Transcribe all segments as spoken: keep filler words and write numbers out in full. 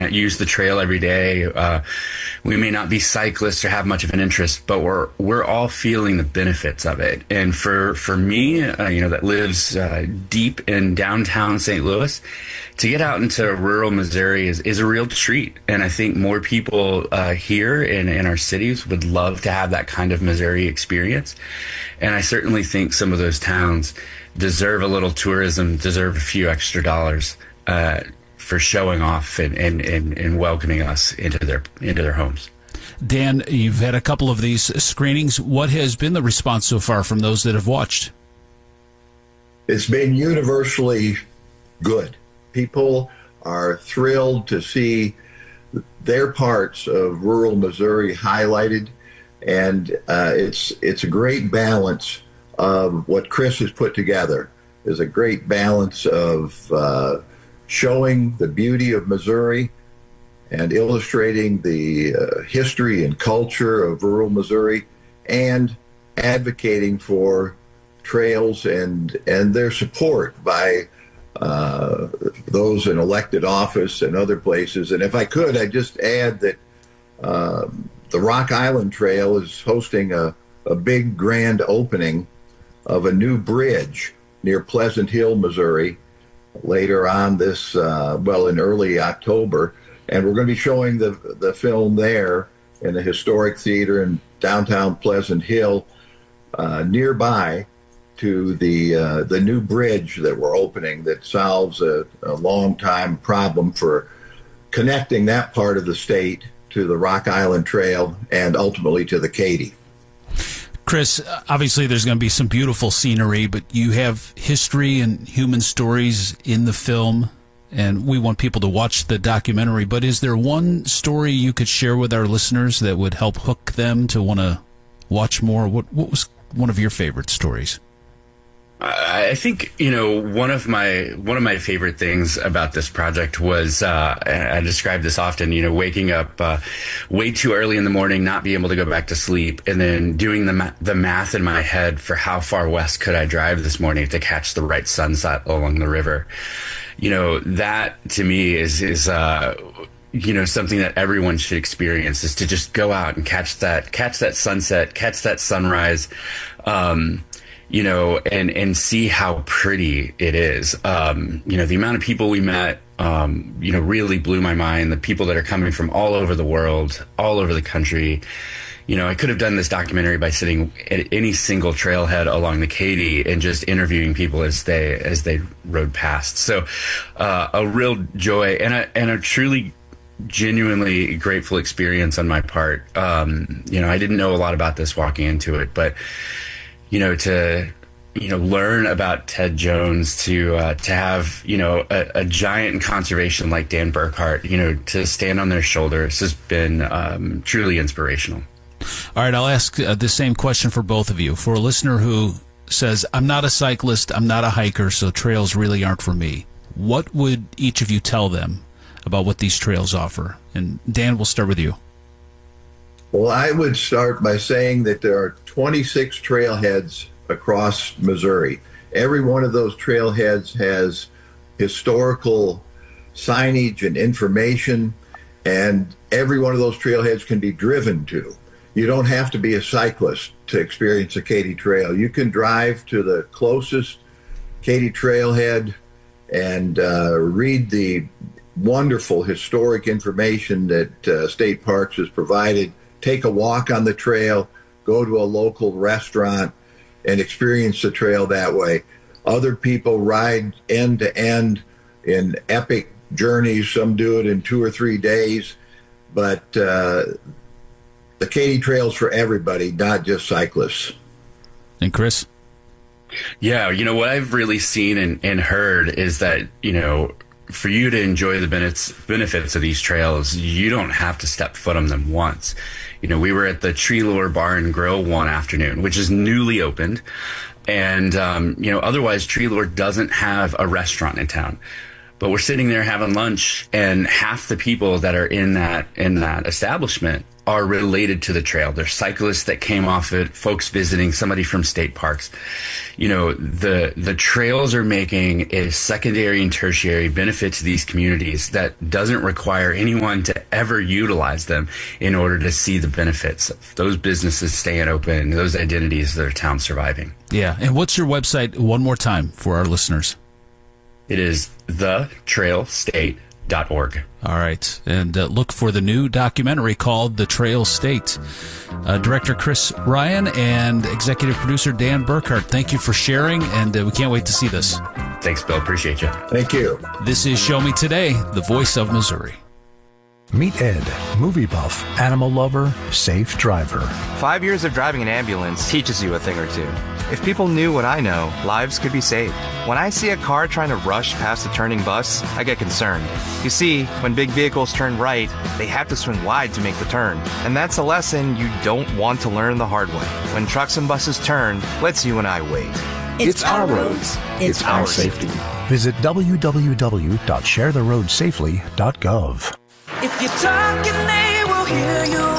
use the trail every day. Uh, we may not be cyclists or have much of an interest, but we're we're all feeling the benefits of it. And for for me, uh, you know, that lives uh, deep in downtown Saint Louis, to get out into rural Missouri is, is a real treat. And I think more people uh, here in, in our cities would love to have that kind of Missouri experience. And I certainly think some of those towns deserve a little tourism, deserve a few extra dollars uh, for showing off and, and, and, and welcoming us into their into their homes. Dan, you've had a couple of these screenings. What has been the response so far from those that have watched? It's been universally good. People are thrilled to see their parts of rural Missouri highlighted, and uh, it's it's a great balance of what Chris has put together. Is a great balance of uh, showing the beauty of Missouri and illustrating the uh, history and culture of rural Missouri, and advocating for trails and and their support by uh, those in elected office and other places. And if I could, I'd just add that um, the Rock Island Trail is hosting a, a big grand opening of a new bridge near Pleasant Hill, Missouri, later on this, uh, well, in early October. And we're going to be showing the the film there in the Historic Theater in downtown Pleasant Hill, uh, nearby to the uh, the new bridge that we're opening that solves a, a long time problem for connecting that part of the state to the Rock Island Trail and ultimately to the Katy. Chris, obviously there's going to be some beautiful scenery, but you have history and human stories in the film, and we want people to watch the documentary. But is there one story you could share with our listeners that would help hook them to want to watch more? What, what was one of your favorite stories? I think, you know, one of my one of my favorite things about this project was, uh, I describe this often, you know, waking up uh, way too early in the morning, not being able to go back to sleep, and then doing the ma- the math in my head for how far west could I drive this morning to catch the right sunset along the river. You know, that to me is is uh, you know, something that everyone should experience, is to just go out and catch that catch that sunset, catch that sunrise. Um, you know, and, and see how pretty it is. Um, you know, the amount of people we met, um, you know, really blew my mind. The people that are coming from all over the world, all over the country. You know, I could have done this documentary by sitting at any single trailhead along the Katy and just interviewing people as they as they rode past. So, uh, a real joy and a and a truly genuinely grateful experience on my part. Um, you know, I didn't know a lot about this walking into it, but you know, to, you know, learn about Ted Jones, to uh, to have, you know, a, a giant in conservation like Dan Burkhart, you know, to stand on their shoulders has been um, truly inspirational. All right, I'll ask uh, the same question for both of you. For a listener who says, I'm not a cyclist, I'm not a hiker, so trails really aren't for me, what would each of you tell them about what these trails offer? And Dan, we'll start with you. Well, I would start by saying that there are twenty-six trailheads across Missouri. Every one of those trailheads has historical signage and information, and every one of those trailheads can be driven to. You don't have to be a cyclist to experience a Katy Trail. You can drive to the closest Katy trailhead and uh, read the wonderful historic information that uh, State Parks has provided. Take a walk on the trail, go to a local restaurant, and experience the trail that way. Other people ride end to end in epic journeys. Some do it in two or three days. But uh, the Katy Trail's for everybody, not just cyclists. And Chris? Yeah, you know, what I've really seen and, and heard is that, you know, for you to enjoy the benefits benefits of these trails, you don't have to step foot on them once. You know, we were at the Tree Lure Bar and Grill one afternoon, which is newly opened. And, um, you know, otherwise Tree Lure doesn't have a restaurant in town. But we're sitting there having lunch, and half the people that are in that in that establishment are related to the trail. They're cyclists that came off it, folks visiting, somebody from state parks. You know, the the trails are making a secondary and tertiary benefit to these communities that doesn't require anyone to ever utilize them in order to see the benefits of those businesses staying open, those identities, their town surviving. Yeah. And what's your website one more time for our listeners? It is the trail state dot org. All right. And uh, look for the new documentary called The Trail State. Uh, Director Chris Ryan and executive producer Dan Burkhart, thank you for sharing, and uh, we can't wait to see this. Thanks, Bill. Appreciate you. Thank you. This is Show Me Today, the voice of Missouri. Meet Ed, movie buff, animal lover, safe driver. Five years of driving an ambulance teaches you a thing or two. If people knew what I know, lives could be saved. When I see a car trying to rush past a turning bus, I get concerned. You see, when big vehicles turn right, they have to swing wide to make the turn. And that's a lesson you don't want to learn the hard way. When trucks and buses turn, let's you and I wait. It's, it's our roads. It's, it's our safety. Visit w w w dot share the road safely dot gov. If you're talking, they will hear you.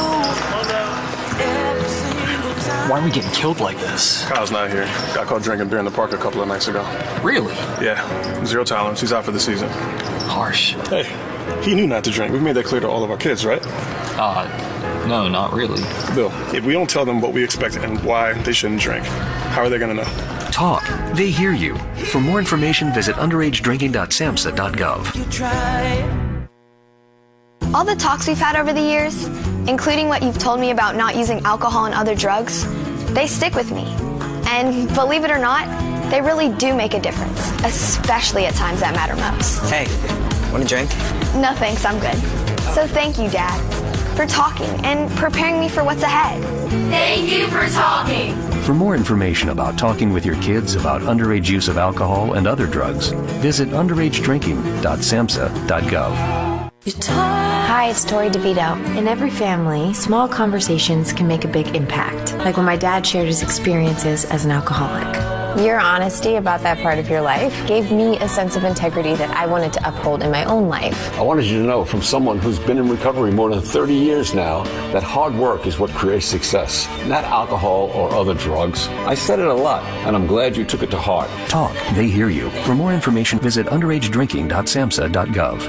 Why are we getting killed like this? Kyle's not here. Got caught drinking beer in the park a couple of nights ago. Really? Yeah. Zero tolerance. He's out for the season. Harsh. Hey, he knew not to drink. We've made that clear to all of our kids, right? Uh, no, not really. Bill, if we don't tell them what we expect and why they shouldn't drink, how are they going to know? Talk. They hear you. For more information, visit underage drinking dot samhsa dot gov. You try. All the talks we've had over the years, including what you've told me about not using alcohol and other drugs, they stick with me. And believe it or not, they really do make a difference, especially at times that matter most. Hey, want a drink? No thanks, I'm good. So thank you, Dad, for talking and preparing me for what's ahead. Thank you for talking. For more information about talking with your kids about underage use of alcohol and other drugs, visit underage drinking dot samhsa dot gov. Hi, it's Tori DeVito. In every family, small conversations can make a big impact, like when my dad shared his experiences as an alcoholic. Your honesty about that part of your life gave me a sense of integrity that I wanted to uphold in my own life. I wanted you to know, from someone who's been in recovery more than thirty years now, that hard work is what creates success, not alcohol or other drugs. I said it a lot, and I'm glad you took it to heart. Talk. They hear you. For more information, visit underage drinking dot samhsa dot gov.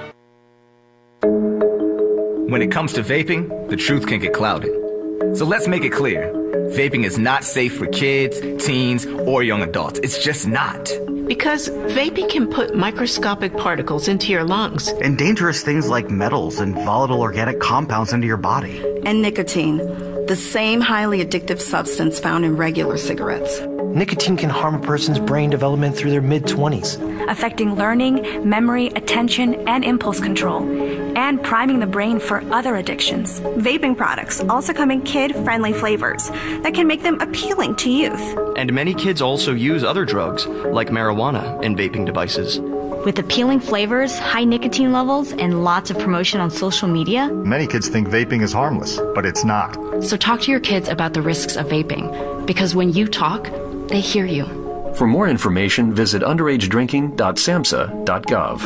When it comes to vaping, the truth can get clouded. So let's make it clear. Vaping is not safe for kids, teens, or young adults. It's just not. Because vaping can put microscopic particles into your lungs. And dangerous things like metals and volatile organic compounds into your body. And nicotine, the same highly addictive substance found in regular cigarettes. Nicotine can harm a person's brain development through their mid-twenties, affecting learning, memory, attention, and impulse control, and priming the brain for other addictions. Vaping products also come in kid-friendly flavors that can make them appealing to youth. And many kids also use other drugs, like marijuana, in vaping devices. With appealing flavors, high nicotine levels, and lots of promotion on social media, many kids think vaping is harmless, but it's not. So talk to your kids about the risks of vaping, because when you talk, they hear you. For more information, visit underage drinking dot samhsa dot gov.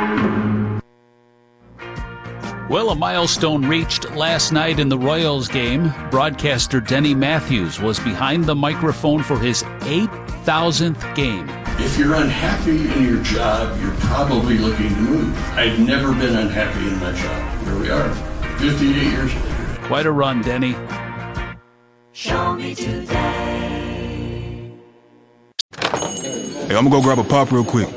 Well, a milestone reached last night in the Royals game. Broadcaster Denny Matthews was behind the microphone for his eight thousandth game. If you're unhappy in your job, you're probably looking to move. I've never been unhappy in my job. Here we are, fifty-eight years later. Quite a run, Denny. Show me today. Hey, I'm gonna go grab a pop real quick.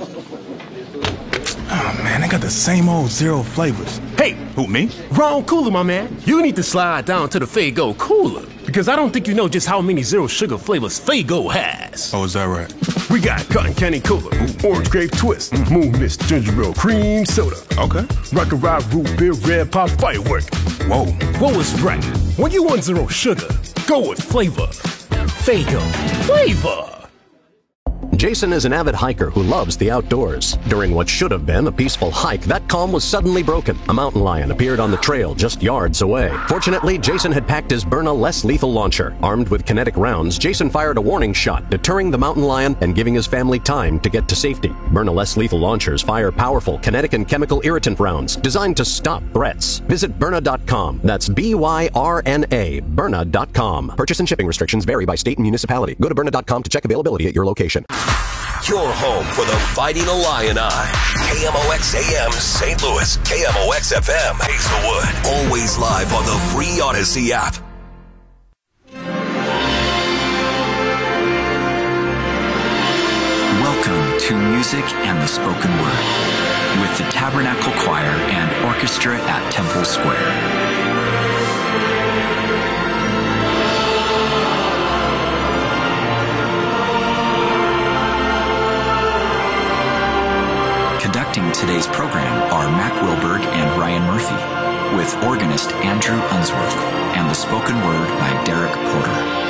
Oh, man, they got the same old zero flavors. Hey! Who, me? Wrong cooler, my man. You need to slide down to the Faygo cooler, because I don't think you know just how many zero sugar flavors Faygo has. Oh, is that right? We got Cotton Candy Cola, Orange Grape Twist, mm. Moon Mist Ginger Ale Cream Soda. Okay. Rock and Ride Root Beer Red Pop Firework. Whoa. What was right? When you want zero sugar, go with flavor. Faygo. Flavor. Jason is an avid hiker who loves the outdoors. During what should have been a peaceful hike, that calm was suddenly broken. A mountain lion appeared on the trail just yards away. Fortunately, Jason had packed his Byrna less lethal launcher. Armed with kinetic rounds, Jason fired a warning shot, deterring the mountain lion and giving his family time to get to safety. Byrna less lethal launchers fire powerful kinetic and chemical irritant rounds designed to stop threats. Visit Byrna dot com. That's B Y R N A, Byrna dot com. Purchase and shipping restrictions vary by state and municipality. Go to Byrna dot com to check availability at your location. Your home for the Fighting Illini. K M O X A M Saint Louis, K M O X F M Hazelwood. Always live on the free Odyssey app. Welcome to Music and the Spoken Word with the Tabernacle Choir and Orchestra at Temple Square. Conducting today's program are Mac Wilberg and Ryan Murphy, with organist Andrew Unsworth and the spoken word by Derek Porter.